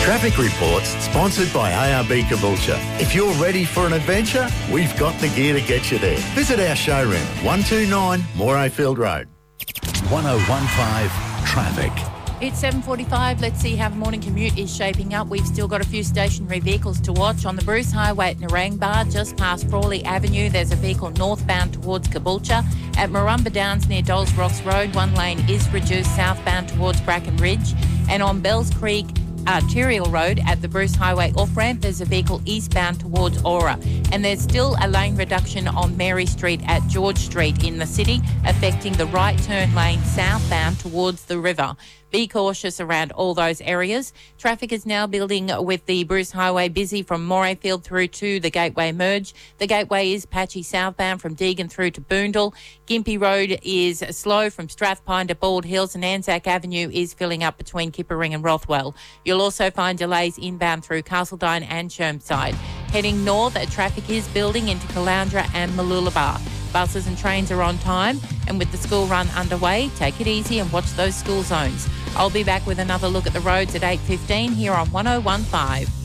Traffic Reports, sponsored by ARB Caboolture. If you're ready for an adventure, we've got the gear to get you there. Visit our showroom, 129 Morayfield Road. 1015 Traffic. It's 7:45. Let's see how the morning commute is shaping up. We've still got a few stationary vehicles to watch. On the Bruce Highway at Narangba, just past Frawley Avenue, there's a vehicle northbound towards Caboolture. At Marumba Downs near Dolls Rocks Road, one lane is reduced southbound towards Bracken Ridge. And on Bells Creek Arterial Road at the Bruce Highway off-ramp, there's a vehicle eastbound towards Aura. And there's still a lane reduction on Mary Street at George Street in the city, affecting the right turn lane southbound towards the river. Be cautious around all those areas. Traffic is now building with the Bruce Highway busy from Morayfield through to the Gateway Merge. The Gateway is patchy southbound from Deagon through to Boondall. Gympie Road is slow from Strathpine to Bald Hills, and Anzac Avenue is filling up between Kippering and Rothwell. You'll also find delays inbound through Castledine and Chermside. Heading north, traffic is building into Caloundra and Mooloolaba. Buses and trains are on time, and with the school run underway, take it easy and watch those school zones. I'll be back with another look at the roads at 8:15 here on 1015.